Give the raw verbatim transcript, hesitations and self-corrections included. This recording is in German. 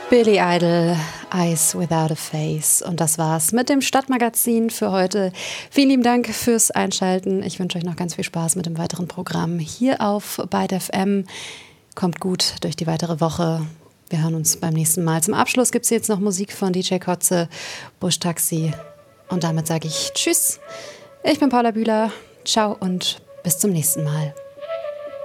Billy Idol, Eyes Without a Face. Und das war's mit dem Stadtmagazin für heute. Vielen lieben Dank fürs Einschalten. Ich wünsche euch noch ganz viel Spaß mit dem weiteren Programm hier auf Byte F M. Kommt gut durch die weitere Woche. Wir hören uns beim nächsten Mal. Zum Abschluss gibt es jetzt noch Musik von D J Kotze, Busch Taxi. Und damit sage ich Tschüss. Ich bin Paula Bühler. Ciao und bis zum nächsten Mal.